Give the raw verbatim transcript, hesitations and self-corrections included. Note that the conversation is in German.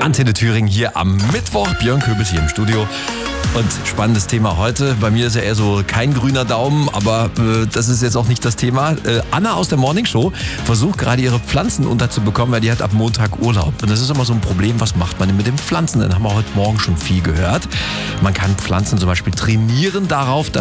Antenne Thüringen hier am Mittwoch. Björn Köbis hier im Studio. Und spannendes Thema heute. Bei mir ist ja eher so kein grüner Daumen, aber äh, das ist jetzt auch nicht das Thema. Äh, Anna aus der Morning Show versucht gerade ihre Pflanzen unterzubekommen, weil die hat ab Montag Urlaub. Und das ist immer so ein Problem, was macht man denn mit den Pflanzen? Dann haben wir heute Morgen schon viel gehört. Man kann Pflanzen zum Beispiel trainieren darauf, dass